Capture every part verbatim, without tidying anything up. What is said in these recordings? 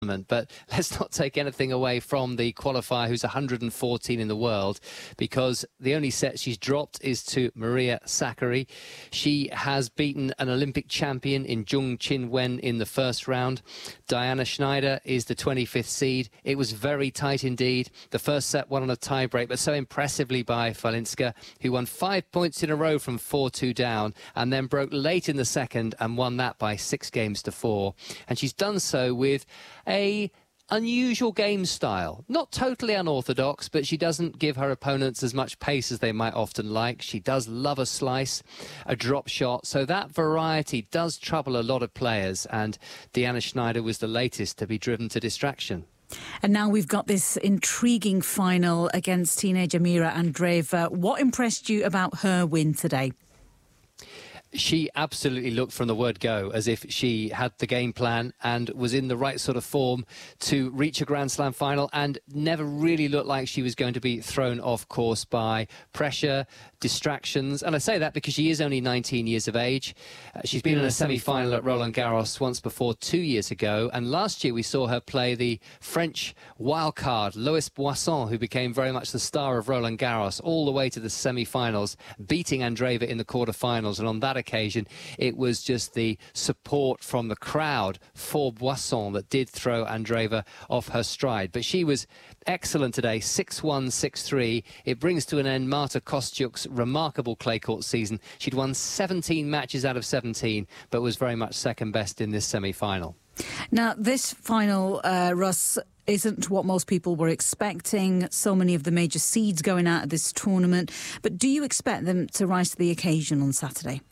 But let's not take anything away from the qualifier, who's one hundred and fourteen in the world, because the only set she's dropped is to Maria Sakkari. She has beaten an Olympic champion in Jung Chin-wen in the first round. Diana Schneider is the twenty-fifth seed. It was very tight indeed. The first set won on a tiebreak, but so impressively by Falinska, who won five points in a row from four two down, and then broke late in the second and won that by six games to four. And she's done so with a unusual game style. Not totally unorthodox, but she doesn't give her opponents as much pace as they might often like. She does love a slice, a drop shot, so that variety does trouble a lot of players, and Diana Schneider was the latest to be driven to distraction. And now we've got this intriguing final against teenager Mira Andreeva. What impressed you about her win today? She absolutely looked from the word go as if she had the game plan and was in the right sort of form to reach a Grand Slam final, and never really looked like she was going to be thrown off course by pressure, distractions. And I say that because she is only nineteen years of age. Uh, she's been in a semi-final at Roland Garros once before two years ago, and last year we saw her play the French wildcard, Lois Boisson, who became very much the star of Roland Garros, all the way to the semi-finals, beating Andreeva in the quarter-finals. And on that occasion, it was just the support from the crowd for Boisson that did throw Andreeva off her stride. But she was excellent today, six one, six three. It brings to an end Marta Kostyuk's remarkable clay court season. She'd won seventeen matches out of seventeen, but was very much second best in this semi-final. Now, this final, uh, Russ, isn't what most people were expecting. So many of the major seeds going out of this tournament. But do you expect them to rise to the occasion on Saturday?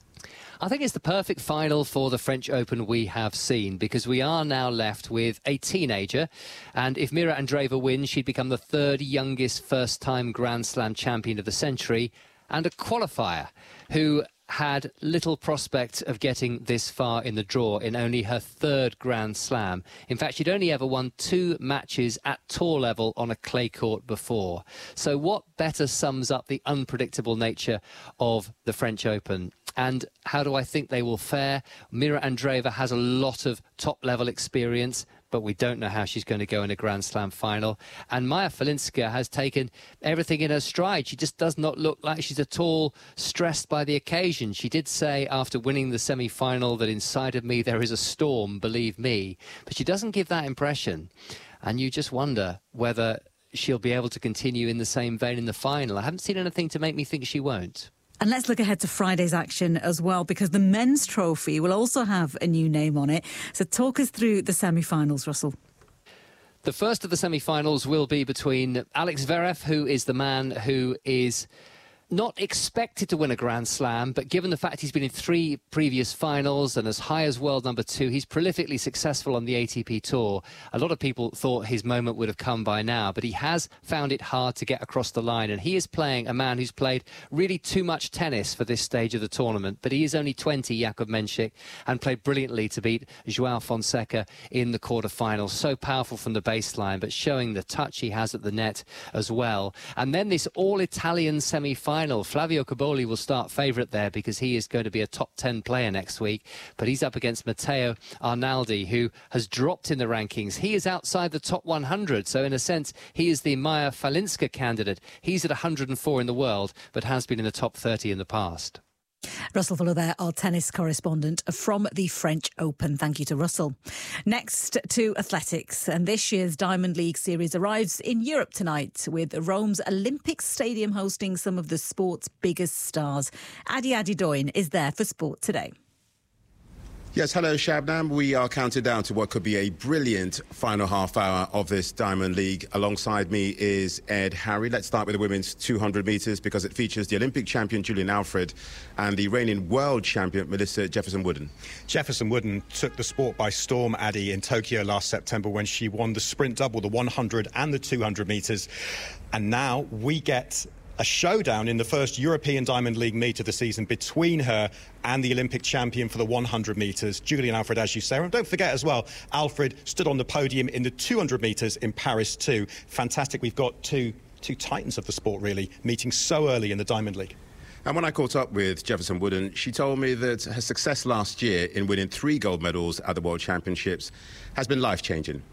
I think it's the perfect final for the French Open we have seen, because we are now left with a teenager, and if Mira Andreeva wins, she'd become the third youngest first-time Grand Slam champion of the century, and a qualifier who had little prospect of getting this far in the draw in only her third Grand Slam. In fact, she'd only ever won two matches at tour level on a clay court before. So what better sums up the unpredictable nature of the French Open? And how do I think they will fare? Mira Andreeva has a lot of top-level experience, but we don't know how she's going to go in a Grand Slam final. And Maja Falinska has taken everything in her stride. She just does not look like she's at all stressed by the occasion. She did say after winning the semi-final that inside of me there is a storm, believe me. But she doesn't give that impression. And you just wonder whether she'll be able to continue in the same vein in the final. I haven't seen anything to make me think she won't. And let's look ahead to Friday's action as well, because the men's trophy will also have a new name on it. So talk us through the semi-finals, Russell. The first of the semi-finals will be between Alex Zverev, who is the man who is not expected to win a Grand Slam, but given the fact he's been in three previous finals and as high as world number two, he's prolifically successful on the A T P Tour. A lot of people thought his moment would have come by now, but he has found it hard to get across the line, and he is playing a man who's played really too much tennis for this stage of the tournament. But he is only twenty, Jakub Menšik, and played brilliantly to beat João Fonseca in the quarterfinals. So powerful from the baseline, but showing the touch he has at the net as well. And then this all-Italian semi-final. Flavio Cobolli will start favourite there because he is going to be a top ten player next week, but he's up against Matteo Arnaldi, who has dropped in the rankings. He is outside the top one hundred, so in a sense he is the Maja Falinska candidate. He's at one hundred and four in the world, but has been in the top thirty in the past. Russell Fuller there, our tennis correspondent from the French Open. Thank you to Russell. Next to athletics, and this year's Diamond League series arrives in Europe tonight, with Rome's Olympic Stadium hosting some of the sport's biggest stars. Adi Adedoyin is there for Sport Today. Yes, hello, Shabnam. We are counting down to what could be a brilliant final half hour of this Diamond League. Alongside me is Ed Harry. Let's start with the women's two hundred metres because it features the Olympic champion Julian Alfred and the reigning world champion Melissa Jefferson-Wooden. Jefferson-Wooden took the sport by storm, Addy, in Tokyo last September when she won the sprint double, the one hundred and the two hundred metres. And now we get a showdown in the first European Diamond League meet of the season between her and the Olympic champion for the one hundred metres, Julian Alfred, as you say. And don't forget as well, Alfred stood on the podium in the two hundred metres in Paris too. Fantastic. We've got two, two titans of the sport, really, meeting so early in the Diamond League. And when I caught up with Jefferson Wooden, she told me that her success last year in winning three gold medals at the World Championships has been life-changing.